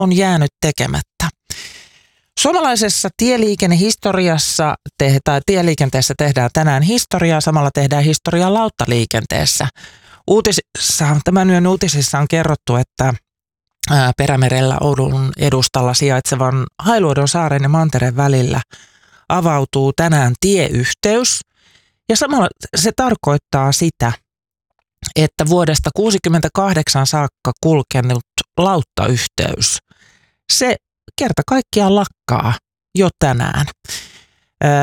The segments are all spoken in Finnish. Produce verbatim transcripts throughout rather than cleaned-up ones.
on jäänyt tekemättä. Suomalaisessa tieliikennehistoriassa te, tai tieliikenteessä tehdään tänään historiaa, samalla tehdään historiaa lauttaliikenteessä. Uutisissa, tämän yön uutisissa on kerrottu, että Perämerellä Oulun edustalla sijaitsevan Hailuodon saaren ja Mantereen välillä avautuu tänään tieyhteys. Ja samalla se tarkoittaa sitä, että vuodesta kuusikymmentäkahdeksan saakka kulkenut lauttayhteys, se kerta kaikkiaan lakkaa jo tänään. Öö,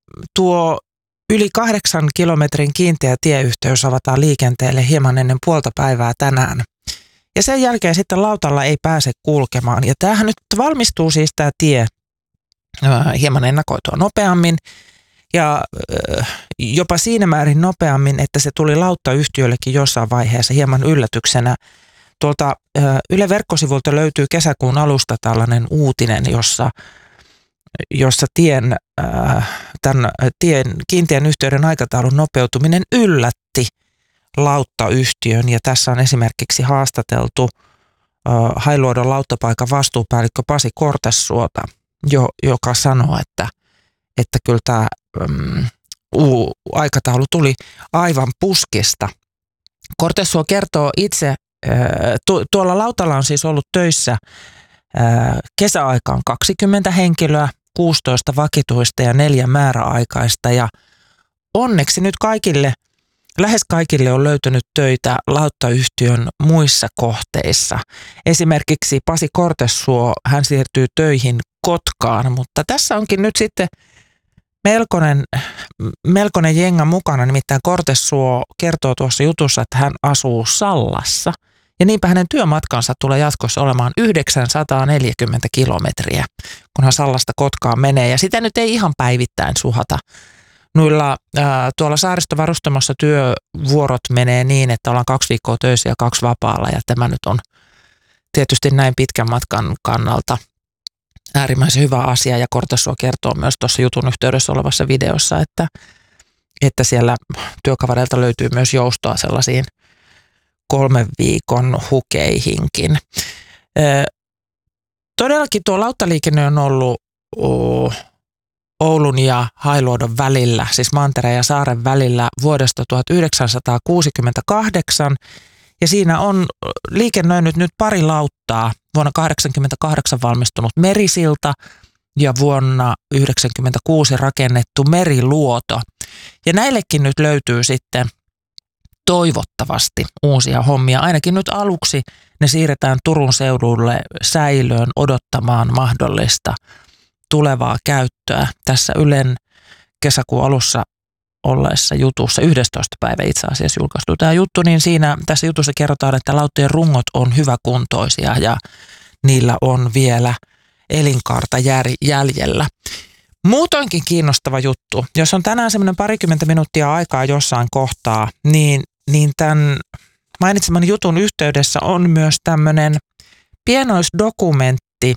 tuo yli kahdeksan kilometrin kiinteä tieyhteys avataan liikenteelle hieman ennen puolta päivää tänään. Ja sen jälkeen sitten lautalla ei pääse kulkemaan. Ja tämähän nyt valmistuu siis tämä tie öö, hieman ennakoitua nopeammin. Ja öö, jopa siinä määrin nopeammin, että se tuli lauttayhtiöllekin jossain vaiheessa hieman yllätyksenä. Tuolta Yle verkkosivulta löytyy kesäkuun alusta tällainen uutinen, jossa, jossa tien, tämän tien, kiinteän yhteyden aikataulun nopeutuminen yllätti lauttayhtiön. Ja tässä on esimerkiksi haastateltu Hailuodon lauttapaikan vastuupäällikkö Pasi Kortessuota, jo, joka sanoo, että, että kyllä tämä um, uu, aikataulu tuli aivan puskista. Kortessuo kertoo itse, tuolla lautalla on siis ollut töissä kesäaikaan kaksikymmentä henkilöä, kuusitoista vakituista ja neljä määräaikaista. Ja onneksi nyt kaikille, lähes kaikille on löytynyt töitä lauttayhtiön muissa kohteissa. Esimerkiksi Pasi Kortessuo, hän siirtyy töihin Kotkaan, mutta tässä onkin nyt sitten melkoinen, melkoinen jenga mukana, nimittäin Kortessuo kertoo tuossa jutussa, että hän asuu Sallassa. Ja niinpä hänen työmatkansa tulee jatkossa olemaan yhdeksänsataaneljäkymmentä kilometriä, kun hän Sallasta Kotkaan menee. Ja sitä nyt ei ihan päivittäin suhata. Noilla, ää, tuolla saaristovarustamossa työvuorot menee niin, että ollaan kaksi viikkoa töissä ja kaksi vapaalla. Ja tämä nyt on tietysti näin pitkän matkan kannalta äärimmäisen hyvä asia. Ja Kortessuo kertoo myös tuossa jutun yhteydessä olevassa videossa, että, että siellä työkavereilta löytyy myös joustoa sellaisiin kolmen viikon hukeihinkin. Ö, todellakin tuo lauttaliikenne on ollut o, Oulun ja Hailuodon välillä, siis Mantereen ja Saaren välillä vuodesta tuhatyhdeksänsataakuusikymmentäkahdeksan. Ja siinä on liikennöinyt nyt pari lauttaa, vuonna tuhatyhdeksänsataakahdeksankymmentäkahdeksan valmistunut Merisilta ja vuonna yhdeksänkymmentäkuusi rakennettu Meriluoto. Ja näillekin nyt löytyy sitten toivottavasti uusia hommia. Ainakin nyt aluksi ne siirretään Turun seudulle säilöön odottamaan mahdollista tulevaa käyttöä. Tässä Ylen kesäkuun alussa olleessa jutussa, yhdestoista päivä itse asiassa julkaistu tämä juttu, niin siinä tässä jutussa kerrotaan, että lauttojen rungot on hyväkuntoisia ja niillä on vielä elinkaarta jäljellä. Muutoinkin kiinnostava juttu. Jos on tänään semmoinen parikymmentä minuuttia aikaa jossain kohtaa, niin, niin tämän mainitseman jutun yhteydessä on myös tämmöinen pienoisdokumentti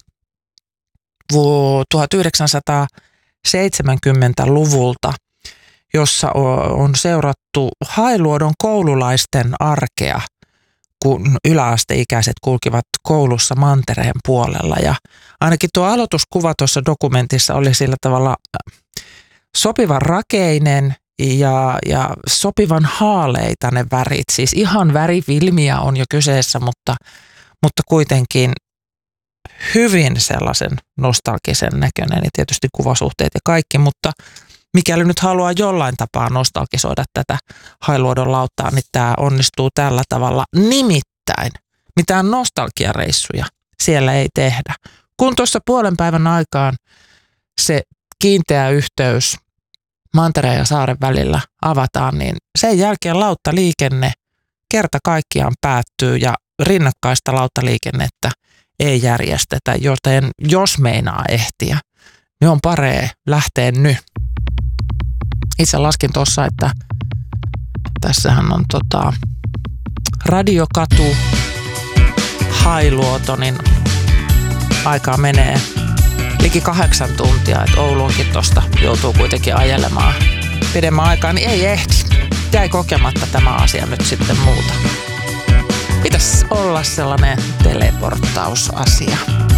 tuhatyhdeksänsataaseitsemänkymmentäluvulta, jossa on seurattu Hailuodon koululaisten arkea, kun yläasteikäiset kulkivat koulussa Mantereen puolella. Ja ainakin tuo aloituskuva tuossa dokumentissa oli sillä tavalla sopivan rakeinen ja, ja sopivan haaleita ne värit. Siis ihan värifilmiä on jo kyseessä, mutta, mutta kuitenkin hyvin sellaisen nostalgisen näköinen ja tietysti kuvasuhteet ja kaikki, mutta mikäli nyt haluaa jollain tapaa nostalgisoida tätä Hailuodon lauttaa, niin tämä onnistuu tällä tavalla. Nimittäin mitään nostalgiareissuja siellä ei tehdä. Kun tuossa puolen päivän aikaan se kiinteä yhteys Mantereen ja Saaren välillä avataan, niin sen jälkeen lauttaliikenne kerta kaikkiaan päättyy ja rinnakkaista lauttaliikennettä ei järjestetä, joten jos meinaa ehtiä, niin on paree lähteä nyt. Itse laskin tuossa, että tässähän on tota Radiokatu, Hailuoto, niin aikaa menee liki kahdeksan tuntia, että Ouluunkin tuosta joutuu kuitenkin ajelemaan pidemmän aikaa, niin ei ehdi. Jäi kokematta tämä asia nyt sitten muuta. Pitäisi olla sellainen teleporttausasia.